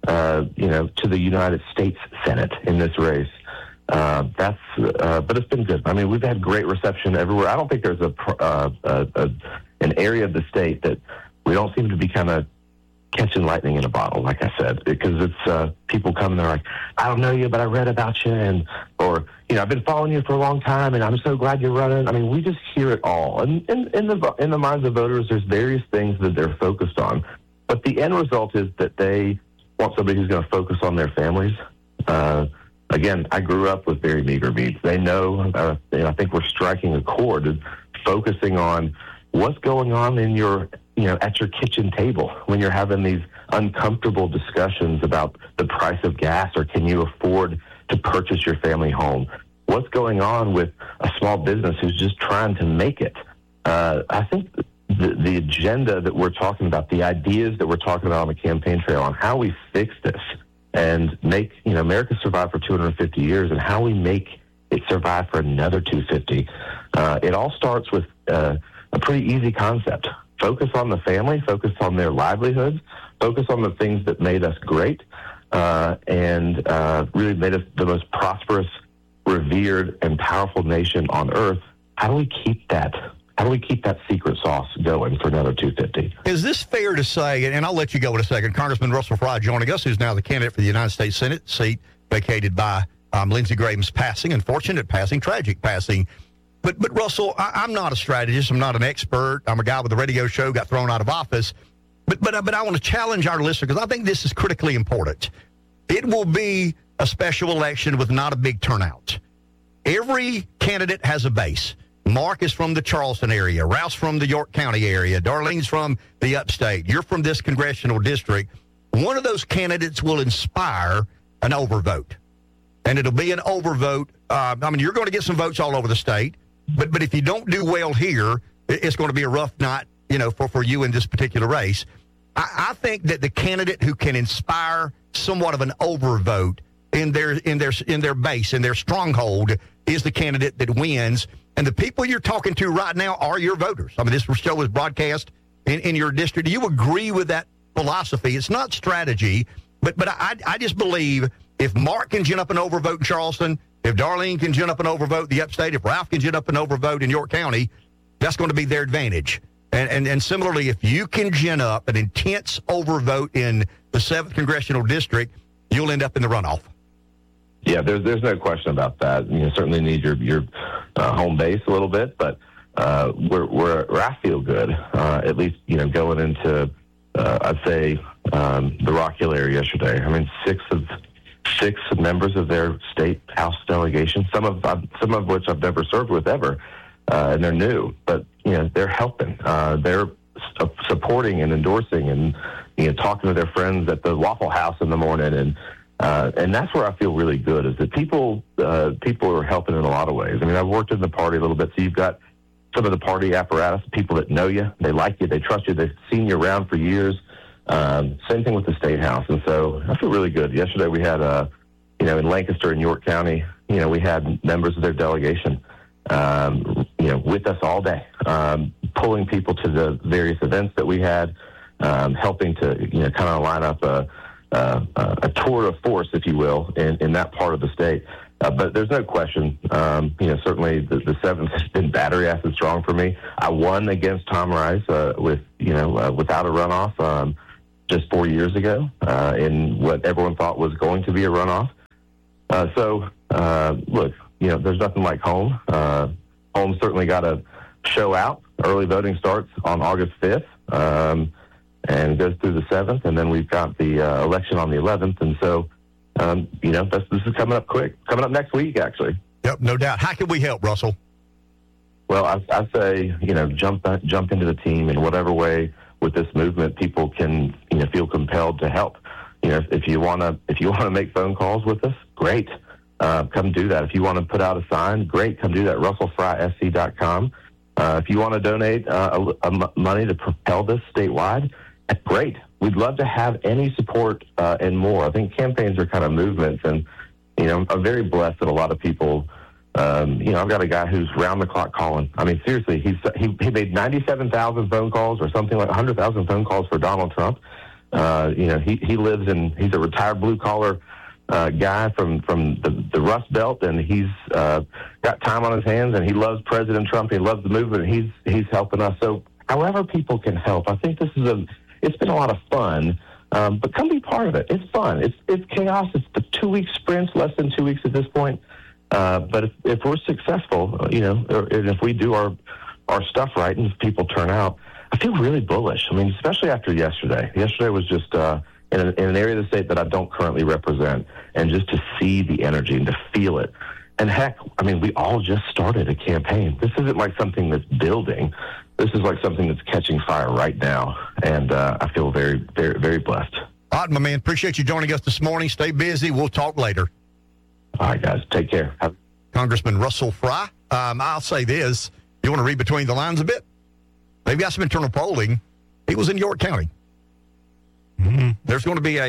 to the United States Senate in this race. But it's been good. I mean, we've had great reception everywhere. I don't think there's an area of the state that we don't seem to be kind of catching lightning in a bottle, like I said, because it's people come and they're like, I don't know you, but I read about you, or I've been following you for a long time, and I'm so glad you're running. I mean, we just hear it all, and in the minds of voters, there's various things that they're focused on, but the end result is that they want somebody who's going to focus on their families. Again, I grew up with very meager means. They know, I think we're striking a chord, focusing on what's going on in your, at your kitchen table when you're having these uncomfortable discussions about the price of gas, or can you afford to purchase your family home? What's going on with a small business who's just trying to make it? I think the agenda that we're talking about, the ideas that we're talking about on the campaign trail on how we fix this and make, America survive for 250 years, and how we make it survive for another 250. It all starts with a pretty easy concept. Focus on the family, focus on their livelihoods, focus on the things that made us great, and really made us the most prosperous, revered, and powerful nation on earth. How do we keep that? How do we keep that secret sauce going for another 250? Is this fair to say, and I'll let you go in a second, Congressman Russell Fry joining us, who's now the candidate for the United States Senate seat vacated by Lindsey Graham's passing, unfortunate passing, tragic passing. But Russell, I'm not a strategist. I'm not an expert. I'm a guy with a radio show, got thrown out of office. But I want to challenge our listener, because I think this is critically important. It will be a special election with not a big turnout. Every candidate has a base. Mark is from the Charleston area. Ralph's from the York County area. Darlene's from the upstate. You're from this congressional district. One of those candidates will inspire an overvote. And it'll be an overvote. You're going to get some votes all over the state. But if you don't do well here, it's going to be a rough night, for you in this particular race. I think that the candidate who can inspire somewhat of an overvote in their base, in their stronghold, is the candidate that wins. And the people you're talking to right now are your voters. This show is broadcast in your district. Do you agree with that philosophy? It's not strategy, but I just believe if Mark can gin up an overvote in Charleston, if Darlene can gin up an overvote in the upstate, if Ralph can gin up an overvote in York County, that's going to be their advantage. And similarly, if you can gin up an intense overvote in the 7th Congressional District, you'll end up in the runoff. Yeah, there's no question about that. You certainly need your home base a little bit, but where I feel good, at least going into I'd say the Rock Hill area yesterday. Six members of their state House delegation, some of which I've never served with ever, and they're new, but they're helping. They're supporting and endorsing, and talking to their friends at the Waffle House in the morning, and that's where I feel really good, is that people are helping in a lot of ways. I've worked in the party a little bit, so you've got some of the party apparatus, people that know you, they like you, they trust you, they've seen you around for years. Same thing with the State House. And so I feel really good. Yesterday we had, in Lancaster and York County, we had members of their delegation, with us all day, pulling people to the various events that we had, helping to, kind of line up a tour of force, if you will, in that part of the state. But there's no question, certainly the 7th has been battery acid strong for me. I won against Tom Rice without a runoff just 4 years ago in what everyone thought was going to be a runoff. Look, there's nothing like home. Home certainly got to show out. Early voting starts on August 5th and goes through the 7th, and then we've got the election on the 11th. And so, this is coming up quick. Coming up next week, actually. Yep, no doubt. How can we help, Russell? Well, I say, jump into the team in whatever way with this movement people can, feel compelled to help. If you want to make phone calls with us, great. Come do that. If you want to put out a sign, great. Come do that. RussellFrySC.com. If you want to donate money to propel this statewide, great. We'd love to have any support and more. I think campaigns are kind of movements, and I'm very blessed that a lot of people. I've got a guy who's round the clock calling. I mean, seriously, he made 97,000 phone calls or something like 100,000 phone calls for Donald Trump. He lives in. He's a retired blue collar guy from the Rust Belt, and he's got time on his hands, and he loves President Trump. He loves the movement, and he's helping us. So, however people can help, I think this is it's been a lot of fun, but come be part of it. It's fun. It's chaos. It's the 2-week sprints, less than 2 weeks at this point. But if we're successful, and if we do our stuff right, and if people turn out, I feel really bullish. I mean, especially after yesterday. Yesterday was just in an area of the state that I don't currently represent, and just to see the energy and to feel it. And heck, I mean, we all just started a campaign. This isn't like something that's building. This is like something that's catching fire right now, and I feel very, very, very blessed. All right, my man. Appreciate you joining us this morning. Stay busy. We'll talk later. All right, guys. Take care. Congressman Russell Fry. I'll say this. You want to read between the lines a bit? They've got some internal polling. He was in York County. Mm-hmm. There's going to be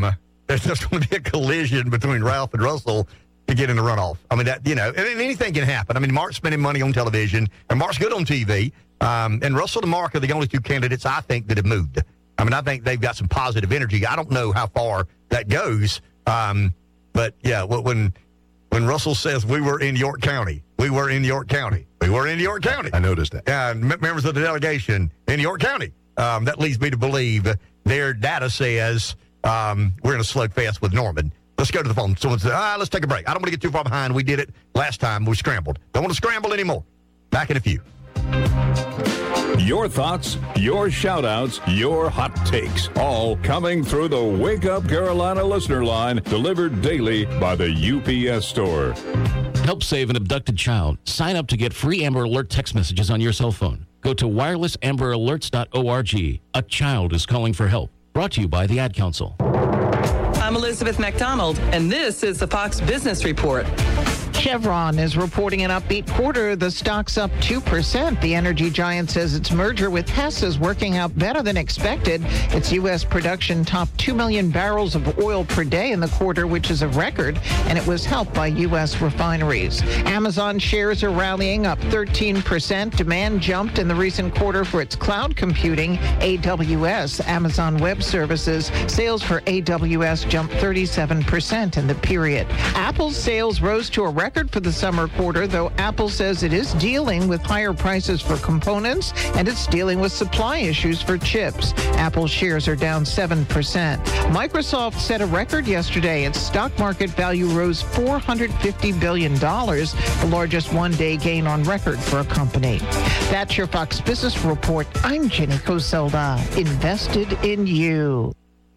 a collision between Ralph and Russell to get in the runoff. I mean, anything can happen. I mean, Mark's spending money on television, and Mark's good on TV. And Russell and Mark are the only two candidates I think that have moved. I mean, I think they've got some positive energy. I don't know how far that goes. But yeah, when Russell says we were in York County, we were in York County. I noticed that. Members of the delegation in York County. That leads me to believe their data says we're in a slugfest with Norman. Let's go to the phone. Someone said, let's take a break. I don't want to get too far behind. We did it last time. We scrambled. Don't want to scramble anymore. Back in a few. Your thoughts, your shout-outs, your hot takes, all coming through the Wake Up Carolina listener line, delivered daily by the UPS Store. Help save an abducted child. Sign up to get free Amber Alert text messages on your cell phone. Go to wirelessamberAlerts.org. A child is calling for help. Brought to you by the Ad Council. I'm Elizabeth McDonald, and this is the Fox Business Report. Chevron is reporting an upbeat quarter. The stock's up 2%. The energy giant says its merger with Hess is working out better than expected. Its U.S. production topped 2 million barrels of oil per day in the quarter, which is a record, and it was helped by U.S. refineries. Amazon shares are rallying up 13%. Demand jumped in the recent quarter for its cloud computing, AWS, Amazon Web Services. Sales for AWS jumped 37% in the period. Apple's sales rose to a record for the summer quarter, though Apple says it is dealing with higher prices for components and it's dealing with supply issues for chips. Apple shares are down 7%. Microsoft set a record yesterday. Its stock market value rose $450 billion, the largest one-day gain on record for a company. That's your Fox Business Report. I'm Jenny Coselda, invested in you.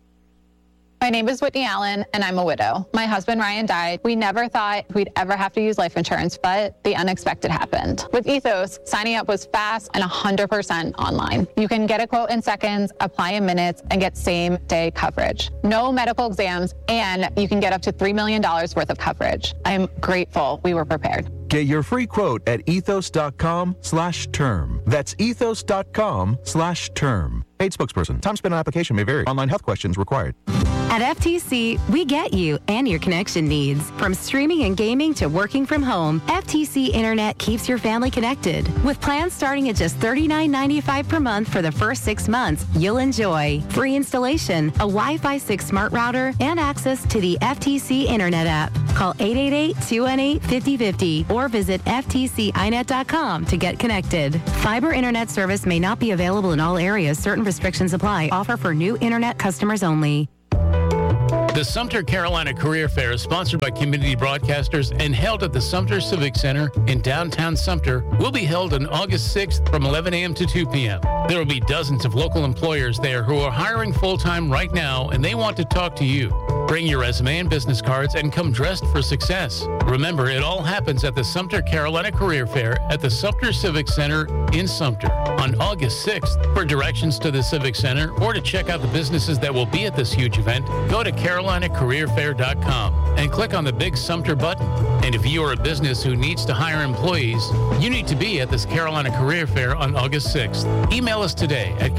My name is Whitney Allen, and I'm a widow. My husband, Ryan, died. We never thought we'd ever have to use life insurance, but the unexpected happened. With Ethos, signing up was fast and 100% online. You can get a quote in seconds, apply in minutes, and get same-day coverage. No medical exams, and you can get up to $3 million worth of coverage. I'm grateful we were prepared. Get your free quote at ethos.com/term. That's ethos.com/term. Paid spokesperson. Time spent on application may vary. Online health questions required. At FTC, we get you and your connection needs. From streaming and gaming to working from home, FTC Internet keeps your family connected. With plans starting at just $39.95 per month for the first 6 months, you'll enjoy free installation, a Wi-Fi 6 smart router, and access to the FTC Internet app. Call 888-218-5050 or visit ftcinet.com to get connected. Fiber Internet service may not be available in all areas. Certain restrictions apply. Offer for new Internet customers only. The Sumter Carolina Career Fair is sponsored by Community Broadcasters and held at the Sumter Civic Center in downtown Sumter. Will be held on August 6th from 11 a.m. to 2 p.m. There will be dozens of local employers there who are hiring full-time right now, and they want to talk to you. Bring your resume and business cards and come dressed for success. Remember, it all happens at the Sumter Carolina Career Fair at the Sumter Civic Center in Sumter on August 6th. For directions to the Civic Center or to check out the businesses that will be at this huge event, go to CarolinaCareerFair.com and click on the big Sumter button. And if you are a business who needs to hire employees, you need to be at this Carolina Career Fair on August 6th. Email us today at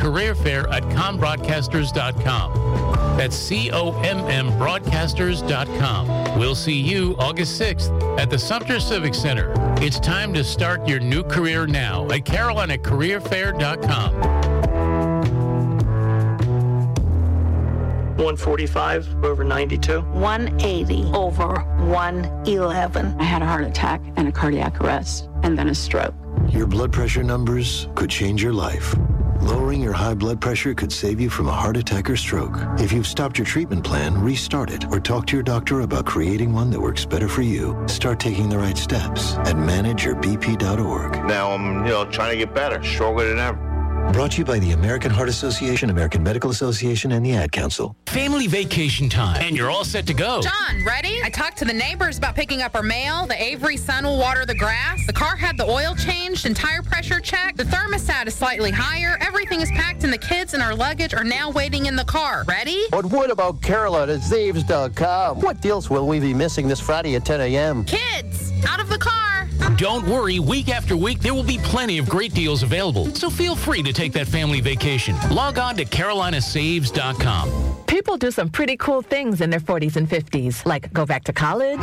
careerfair@combroadcasters.com. That's COMM broadcasters.com. We'll see you August 6th at the Sumter Civic Center. It's time to start your new career now at CarolinaCareerFair.com. 145 over 92. 180 over 111. I had a heart attack and a cardiac arrest and then a stroke. Your blood pressure numbers could change your life. Lowering your high blood pressure could save you from a heart attack or stroke. If you've stopped your treatment plan, restart it or talk to your doctor about creating one that works better for you. Start taking the right steps at manageyourbp.org. Now I'm, trying to get better, stronger than ever. Brought to you by the American Heart Association, American Medical Association, and the Ad Council. Family vacation time, and you're all set to go. John, ready? I talked to the neighbors about picking up our mail. The Avery son will water the grass. The car had the oil changed and tire pressure checked. The thermostat is slightly higher. Everything is packed, and the kids and our luggage are now waiting in the car. Ready? But what about Carolina@Zaves.com? What deals will we be missing this Friday at 10 a.m.? Kids, out of the car. Don't worry, week after week, there will be plenty of great deals available. So feel free to take that family vacation. Log on to CarolinaSaves.com. People do some pretty cool things in their 40s and 50s, like go back to college,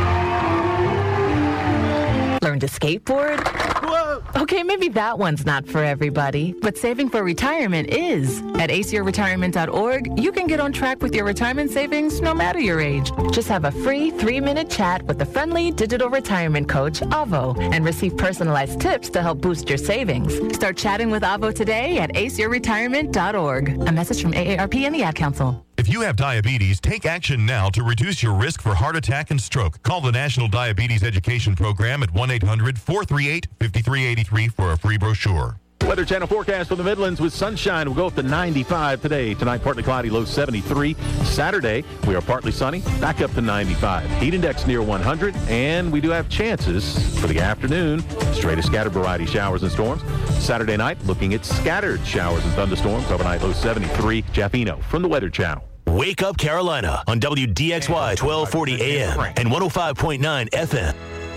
learn to skateboard. Whoa. Okay, maybe that one's not for everybody, but saving for retirement is. At aceyourretirement.org, you can get on track with your retirement savings no matter your age. Just have a free 3-minute chat with the friendly digital retirement coach, Avo, and receive personalized tips to help boost your savings. Start chatting with Avo today at aceyourretirement.org. A message from AARP and the Ad Council. If you have diabetes, take action now to reduce your risk for heart attack and stroke. Call the National Diabetes Education Program at 1-800-438-5383 for a free brochure. Weather Channel forecast for the Midlands with sunshine. We'll go up to 95 today. Tonight, partly cloudy, low 73. Saturday, we are partly sunny, back up to 95. Heat index near 100, and we do have chances for the afternoon. Straight to scattered variety showers and storms. Saturday night, looking at scattered showers and thunderstorms. Overnight, low 73. Jeff Eno from the Weather Channel. Wake Up Carolina on WDXY 1240 AM and 105.9 FM.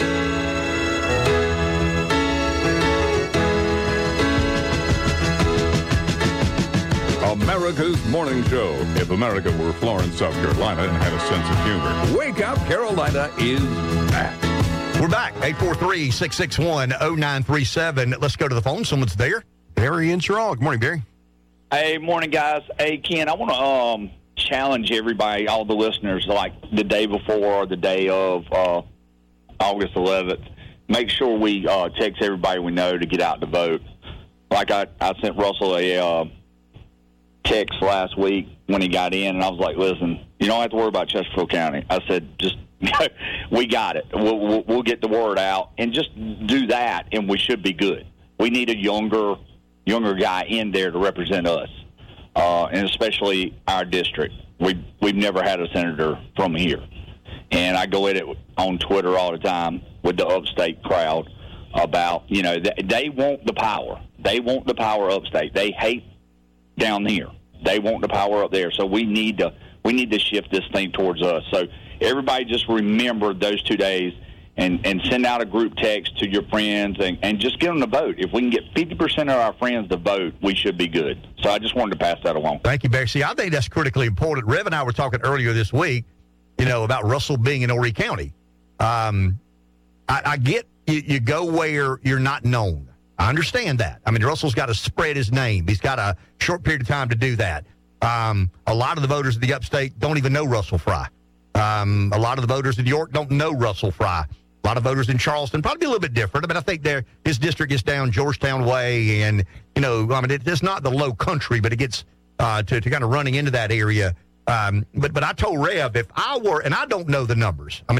America's morning show. If America were Florence, South Carolina, and had a sense of humor. Wake Up Carolina is back. We're back. 843-661-0937. Let's go to the phone. Someone's there. Barry in Charlotte. Good morning, Barry. Hey, morning, guys. Hey, Ken, I want to challenge everybody, all the listeners, like the day before or the day of August 11th. Make sure we text everybody we know to get out to vote. Like I sent Russell a text last week when he got in, and I was like, listen, you don't have to worry about Chesterfield County. I said, just we got it. We'll get the word out, and just do that, and we should be good. We need a younger guy in there to represent us, and especially our district. We've never had a senator from here, and I go at it on Twitter all the time with the upstate crowd about, they want the power. They want the power upstate. They hate down here. They want the power up there. So we need to shift this thing towards us. So everybody just remember those 2 days and send out a group text to your friends and just get them to vote. If we can get 50% of our friends to vote, we should be good. So I just wanted to pass that along. Thank you, Barry. See, I think that's critically important. Rev and I were talking earlier this week, about Russell being in Horry County. I get you go where you're not known. I understand that. I mean, Russell's got to spread his name. He's got a short period of time to do that. A lot of the voters in the upstate don't even know Russell Fry. A lot of the voters in York don't know Russell Fry. A lot of voters in Charleston probably a little bit different. I mean, I think his district gets down Georgetown way, and it's not the low country, but it gets to kind of running into that area. But I told Rev, if I were, and I don't know the numbers. I mean,